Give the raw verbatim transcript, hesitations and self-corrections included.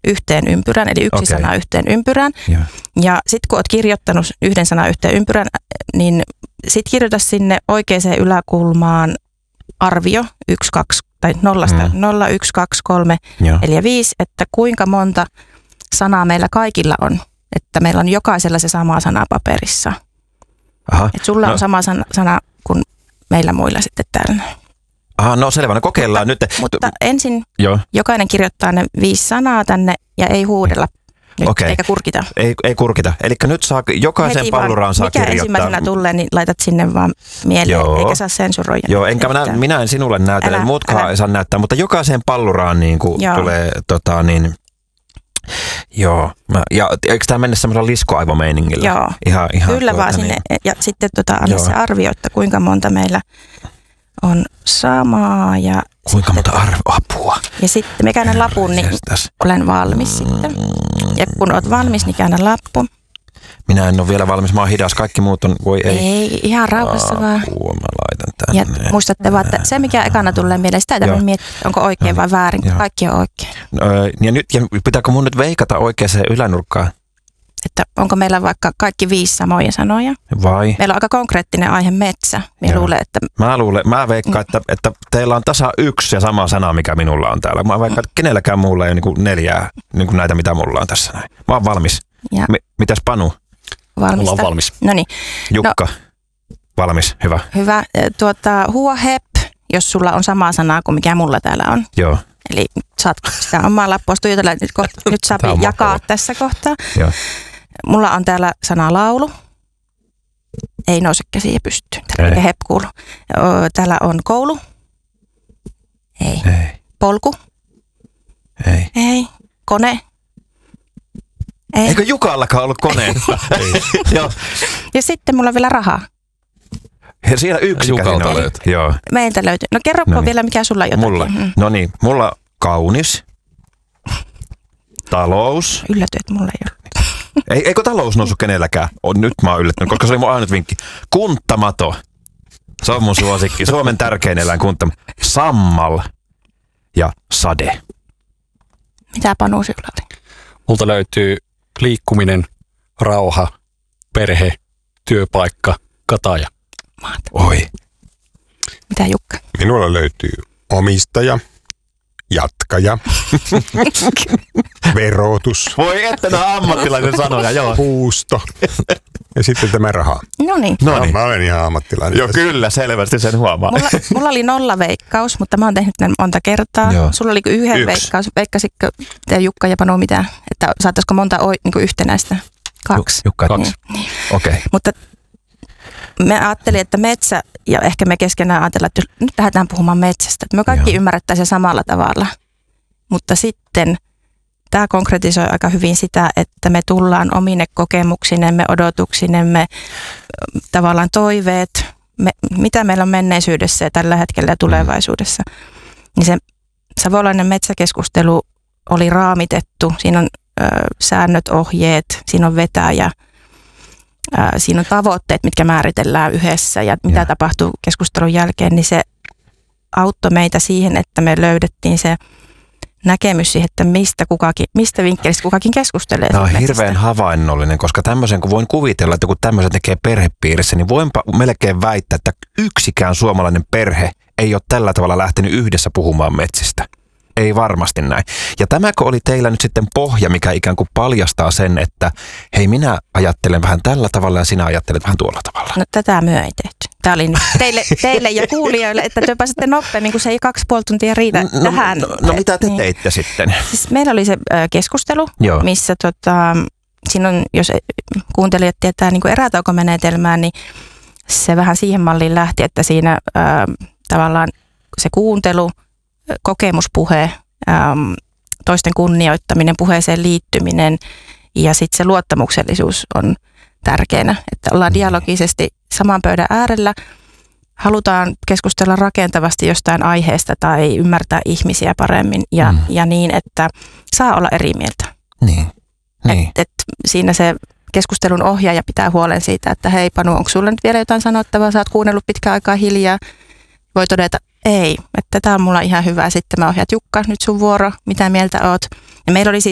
yhteen ympyrään, eli yksi Okei. sana yhteen ympyrään. Joo. Ja sitten kun olet kirjoittanut yhden sanan yhteen ympyrään, niin sitten kirjoita sinne oikeaan yläkulmaan arvio yksi, kaksi tai nollasta Mm. nolla, yksi, kaksi, kolme, Joo. neljä, viisi, että kuinka monta sanaa meillä kaikilla on. Että meillä on jokaisella se sama sana paperissa. Aha. Että sulla No. on sama sana, sana kuin meillä muilla sitten täällä. Aha, no selvä, no kokeillaan nyt. Mutta ensin Joo. jokainen kirjoittaa ne viisi sanaa tänne ja ei huudella nyt, Okei. eikä kurkita. Ei, ei kurkita. Eli nyt saa, jokaisen Heti vaan, palluraan saa mikä kirjoittaa. ensimmäisenä tulee, niin laitat sinne vaan mieleen, Joo. eikä saa sensuroida. Joo, enkä minä, minä en sinulle näytele, Älä, muutkaan älä. ei saa näyttää, mutta jokaiseen palluraan niin kuin Joo. tulee tota niin, joo. Mä, ja eikö tämä mennä semmoisella liskoaivomeiningillä? Joo. Ihan, ihan Kyllä vaan tuota sinne. Niin, Ja sitten tota, anna Joo. se arvio, että kuinka monta meillä on samaa. Ja kuinka monta arvo, apua. Ja sitten me käännän lapun, niin Herranjestas. olen valmis sitten. Ja kun olet valmis, niin käännä lappu. Minä en ole vielä valmis, mä oon hidas, kaikki muut on, voi ei. Ei, ihan rauhassa vaan. Apua, mä laitan Ja tänne. muistatte vaan, että se mikä ekana tulee mieleen, sitä ei tarvitse Joo. miettiä, onko oikein vai väärin, kun Joo. kaikki on oikein. Öö, ja nyt, ja pitääkö mun nyt veikata oikeaan ylänurkkaan? Että onko meillä vaikka kaikki viisi samoja sanoja. Vai? Meillä on aika konkreettinen aihe metsä. Minä Joo. luulen, että Mä luulen, mä veikkaan, että, että teillä on tasa yksi ja sama sana, mikä minulla on täällä. Mä veikkaan, että kenelläkään muulla ei ole niin kuin neljää niin kuin näitä, mitä mulla on tässä näin. Mä oon valmis. Ja Mi- mitäs Panu? valmista. Mulla on valmis. No niin, Jukka? Valmis, hyvä. hyvä. Tuota, huo hep, jos sulla on sama sana kuin mikä mulla täällä on. Joo, Eli saat sitä omaa lappua tuijotella, että nyt, kohta, nyt saa Tää on jakaa mahtavaa. tässä kohtaa. joo. Mulla on täällä sana laulu. Ei nouse käsiä pystyyn. Täällä Ei. eikä hep kuulu. Ö, Täällä on koulu. Ei. Ei, Polku. ei. Ei. Kone. Ei. Eikö Jukallakaan ollut koneen? Ei. Joo. Ja sitten mulla on vielä rahaa. Ja siellä yksi Jukalta käsin oli. löytyy. Joo, Meiltä löytyy. No kerropa No niin. vielä, mikä sulla on jotakin. mulla. Mm. No niin, mulla kaunis. Talous. Ylläty, että mulla ei ole. Ei, eikö talous noussut kenelläkään? On, nyt mä oon yllättynyt, koska se oli mun ainut vinkki. Kunttamato. Se on mun suosikki. Suomen tärkein eläin kunttamato. Sammal ja sade. Mitä Panu sinulla oli? Multa löytyy liikkuminen, rauha, perhe, työpaikka, kataja. Mahtavaa. Oi. Mitä Jukka? Minulla löytyy omistaja, jatkaja, verotus, Voi että nämä ammattilaisen sanoja, joo. puusto ja sitten tämä raha. No niin. No No, niin. mä olen ihan ammattilainen. Joo, tässä. kyllä, selvästi sen huomaa. Mulla, mulla oli nolla veikkaus, mutta mä oon tehnyt tämän monta kertaa. Joo. Sulla oli yhden Yksi. veikkaus. Veikkasitko te Jukka ja Panu mitään? Että saattaisiko monta oi, niin kuin yhtenäistä? Kaksi. Jukka, Kaksi. Niin. okei. Okay. Mutta me ajattelin, että metsä, ja ehkä me keskenään ajatellaan, että nyt lähdetään puhumaan metsästä. Että me kaikki Joo. ymmärrettäisiin samalla tavalla. Mutta sitten tämä konkretisoi aika hyvin sitä, että me tullaan omine kokemuksinemme, odotuksinemme, tavallaan toiveet, me, mitä meillä on menneisyydessä ja tällä hetkellä ja tulevaisuudessa. Niin se savolainen metsäkeskustelu oli raamitettu. Siinä on ö, säännöt, ohjeet, siinä on vetäjä. Ää, siinä on tavoitteet, mitkä määritellään yhdessä ja mitä Ja. tapahtuu keskustelun jälkeen, niin se auttoi meitä siihen, että me löydettiin se näkemys siihen, että mistä, kukakin, mistä vinkkelistä kukakin keskustelee. Tämä on siitä hirveän metsästä. havainnollinen, koska tämmöisen kun voin kuvitella, että kun tämmöisen tekee perhepiirissä, niin voinpa melkein väittää, että yksikään suomalainen perhe ei ole tällä tavalla lähtenyt yhdessä puhumaan metsistä. Ei varmasti näin. Ja tämäkö oli teillä nyt sitten pohja, mikä ikään kuin paljastaa sen, että hei, minä ajattelen vähän tällä tavalla ja sinä ajattelet vähän tuolla tavalla. No tätä myö ei tehty. Tämä oli nyt teille, teille ja kuulijoille, että te pääsette nopeammin, kun se ei kaksi puoli tuntia riitä No, tähän. no, no mitä te Niin. teitte sitten? Siis meillä oli se ö, keskustelu, Joo. missä tota, siinä on, jos kuuntelijat tietää niin kuin erätaukomenetelmää, niin se vähän siihen malliin lähti, että siinä ö, tavallaan se kuuntelu, kokemuspuhe, äm, toisten kunnioittaminen, puheeseen liittyminen ja sitten se luottamuksellisuus on tärkeänä, että ollaan dialogisesti saman pöydän äärellä, halutaan keskustella rakentavasti jostain aiheesta tai ymmärtää ihmisiä paremmin ja, Mm. ja niin, että saa olla eri mieltä. Niin. niin. Et, et siinä se keskustelun ohjaaja pitää huolen siitä, että hei Panu, onko sulla nyt vielä jotain sanottavaa, sä oot kuunnellut pitkään aikaa hiljaa. Voi todeta, ei, että tämä on mulla ihan hyvä. Sitten mä ohjaan, Jukka, nyt sun vuoro, mitä mieltä oot. Ja meillä oli siis